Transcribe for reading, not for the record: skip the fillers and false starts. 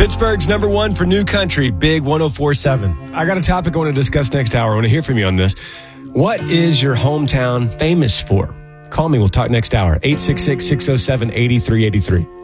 Pittsburgh's number one for new country, Big 104.7. I got a topic I want to discuss next hour. I want to hear from you on this. What is your hometown famous for? Call me. We'll talk next hour. 866-607-8383.